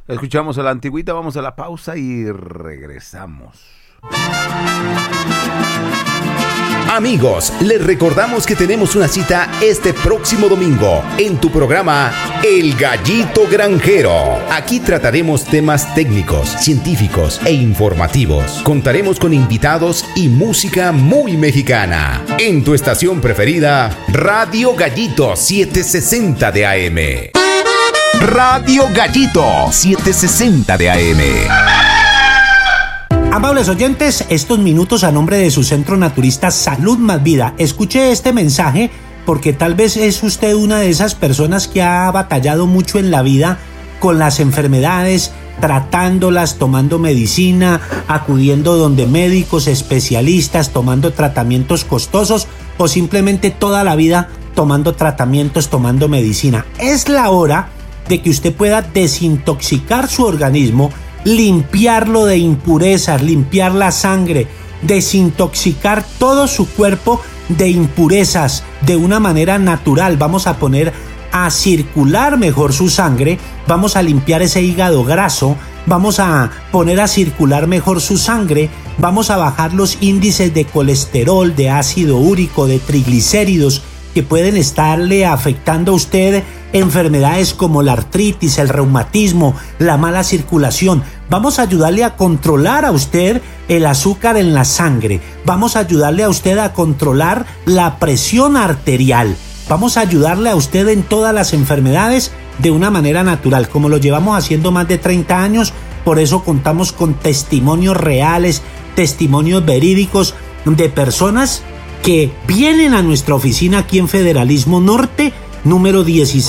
Escuchamos a la antigüita, vamos a la pausa y regresamos. Amigos, les recordamos que tenemos una cita este próximo domingo en tu programa El Gallito Granjero. Aquí trataremos temas técnicos, científicos e informativos. Contaremos con invitados y música muy mexicana. En tu estación preferida, Radio Gallito 760 de AM. Radio Gallito 760 de AM. Amables oyentes, estos minutos a nombre de su centro naturista Salud Más Vida. Escuche este mensaje porque tal vez es usted una de esas personas que ha batallado mucho en la vida con las enfermedades, tratándolas, tomando medicina, acudiendo donde médicos, especialistas, tomando tratamientos costosos o simplemente toda la vida tomando tratamientos, tomando medicina. Es la hora de que usted pueda desintoxicar su organismo, limpiarlo de impurezas, limpiar la sangre, desintoxicar todo su cuerpo de impurezas de una manera natural. Vamos a poner a circular mejor su sangre, vamos a limpiar ese hígado graso, vamos a poner a circular mejor su sangre, vamos a bajar los índices de colesterol, de ácido úrico, de triglicéridos que pueden estarle afectando a usted enfermedades como la artritis, el reumatismo, la mala circulación. Vamos a ayudarle a controlar a usted el azúcar en la sangre. Vamos a ayudarle a usted a controlar la presión arterial. Vamos a ayudarle a usted en todas las enfermedades de una manera natural, como lo llevamos haciendo más de 30 años. Por eso contamos con testimonios reales, testimonios verídicos de personas que vienen a nuestra oficina aquí en Federalismo Norte, número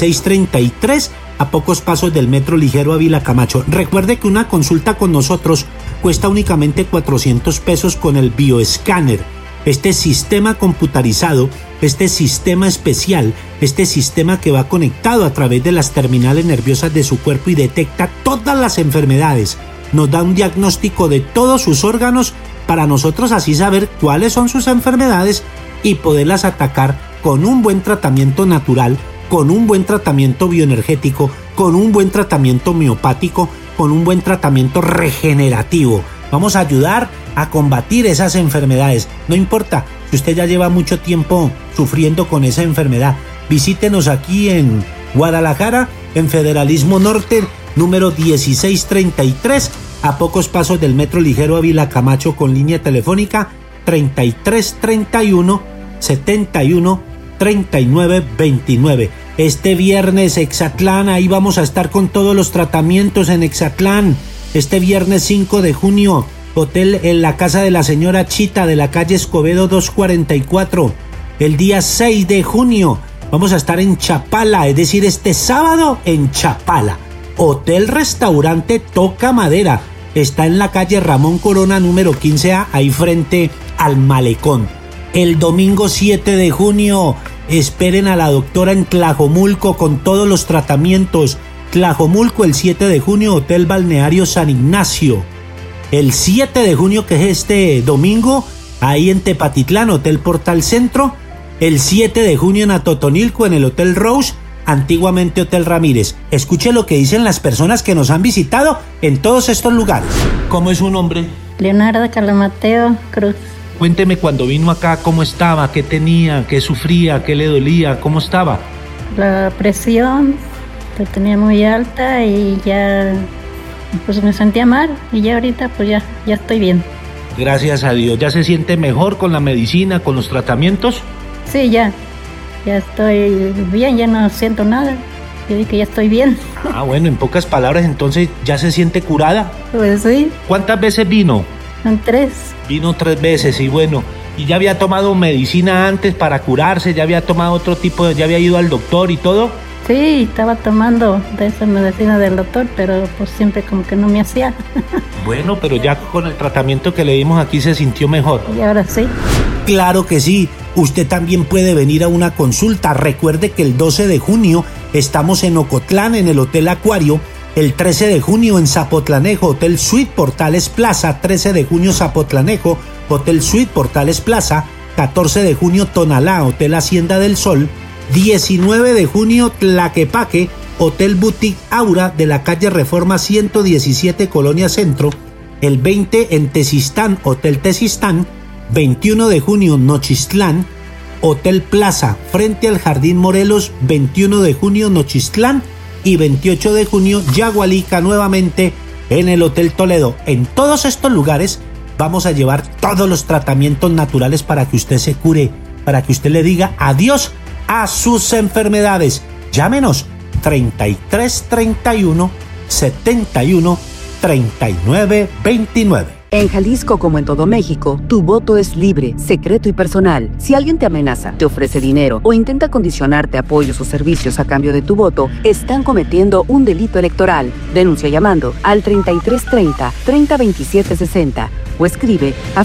1633, a pocos pasos del Metro Ligero Ávila Camacho. Recuerde que una consulta con nosotros cuesta únicamente 400 pesos con el bioescáner. Este sistema computarizado, este sistema especial, este sistema que va conectado a través de las terminales nerviosas de su cuerpo y detecta todas las enfermedades. Nos da un diagnóstico de todos sus órganos para nosotros así saber cuáles son sus enfermedades y poderlas atacar con un buen tratamiento natural, con un buen tratamiento bioenergético, con un buen tratamiento homeopático, con un buen tratamiento regenerativo. Vamos a ayudar a combatir esas enfermedades. No importa si usted ya lleva mucho tiempo sufriendo con esa enfermedad. Visítenos aquí en Guadalajara, en Federalismo Norte, número 1633, a pocos pasos del Metro Ligero Ávila Camacho, con línea telefónica 3331 71 39 29. Este viernes Exatlán, ahí vamos a estar con todos los tratamientos en Exatlán. Este viernes 5 de junio, hotel en la casa de la señora Chita de la calle Escobedo 244. El día 6 de junio vamos a estar en Chapala, es decir, este sábado en Chapala. Hotel Restaurante Toca Madera. Está en la calle Ramón Corona número 15A, ahí frente al malecón. El domingo 7 de junio, esperen a la doctora en Tlajomulco con todos los tratamientos. Tlajomulco, el 7 de junio, Hotel Balneario San Ignacio. El 7 de junio, que es este domingo, ahí en Tepatitlán, Hotel Portal Centro. El 7 de junio en Atotonilco, en el Hotel Rose, antiguamente Hotel Ramírez. Escuche lo que dicen las personas que nos han visitado en todos estos lugares. ¿Cómo es su nombre? Leonardo Calamateo Cruz. Cuénteme cuando vino acá, cómo estaba, qué tenía, qué sufría, qué le dolía, cómo estaba. La presión la tenía muy alta y ya pues me sentía mal y ya ahorita pues ya estoy bien. Gracias a Dios. ¿Ya se siente mejor con la medicina, con los tratamientos? Sí, ya estoy bien, ya no siento nada. Yo digo que ya estoy bien. Ah, bueno, en pocas palabras, entonces, ¿ya se siente curada? Pues sí. ¿Cuántas veces vino? Son 3. Vino 3 veces, y bueno, ¿y ya había tomado medicina antes para curarse? ¿Ya había tomado otro tipo ya había ido al doctor y todo? Sí, estaba tomando de esa medicina del doctor, pero pues siempre como que no me hacía. Bueno, pero ya con el tratamiento que le dimos aquí se sintió mejor. Y ahora sí. Claro que sí. Usted también puede venir a una consulta. Recuerde que el 12 de junio estamos en Ocotlán, en el Hotel Acuario. El 13 de junio en Zapotlanejo, Hotel Suite Portales Plaza. 13 de junio Zapotlanejo, Hotel Suite Portales Plaza. 14 de junio Tonalá, Hotel Hacienda del Sol. 19 de junio, Tlaquepaque, Hotel Boutique Aura de la calle Reforma 117, Colonia Centro. El 20 en Tezistán, Hotel Tezistán. 21 de junio, Nochistlán, Hotel Plaza, frente al Jardín Morelos. 21 de junio, Nochistlán. Y 28 de junio, Yagualica, nuevamente en el Hotel Toledo. En todos estos lugares vamos a llevar todos los tratamientos naturales para que usted se cure, para que usted le diga adiós a sus enfermedades. Llámenos 33 31 71 39 29. En Jalisco, como en todo México, tu voto es libre, secreto y personal. Si alguien te amenaza, te ofrece dinero o intenta condicionarte apoyos o servicios a cambio de tu voto, están cometiendo un delito electoral. Denuncia llamando al 3330 302760 o escribe a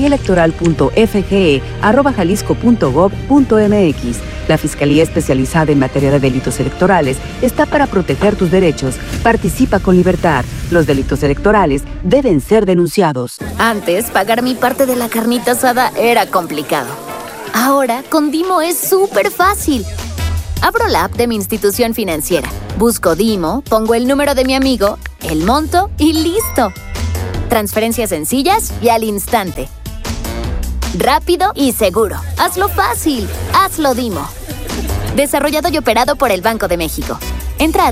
fiscaliaelectoral.fge@jalisco.gov.mx. La Fiscalía Especializada en Materia de Delitos Electorales está para proteger tus derechos. Participa con libertad. Los delitos electorales deben ser denunciados. Antes, pagar mi parte de la carnita asada era complicado. Ahora, con Dimo es súper fácil. Abro la app de mi institución financiera, busco Dimo, pongo el número de mi amigo, el monto y ¡listo! Transferencias sencillas y al instante. Rápido y seguro. Hazlo fácil. Hazlo Dimo. Desarrollado y operado por el Banco de México. Entra a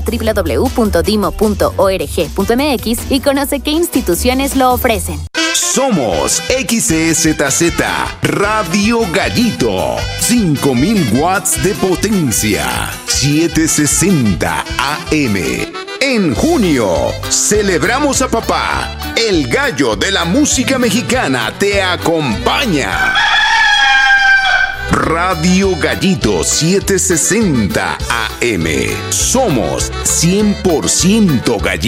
www.dimo.org.mx y conoce qué instituciones lo ofrecen. Somos XEZZ Radio Gallito. 5000 watts de potencia. 760 AM. En junio, celebramos a papá. El gallo de la música mexicana te acompaña. Radio Gallito 760 AM. Somos 100% Gallito.